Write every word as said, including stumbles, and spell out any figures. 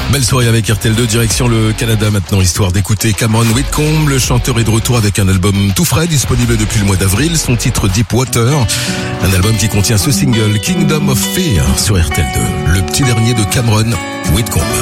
Belle soirée avec R T L deux, direction le Canada maintenant, histoire d'écouter Cameron Whitcomb. Le chanteur est de retour avec un album tout frais, disponible depuis le mois d'avril. Son titre Deep Water, un album qui contient ce single Kingdom of Fear sur R T L deux, le petit dernier de Cameron Whitcomb.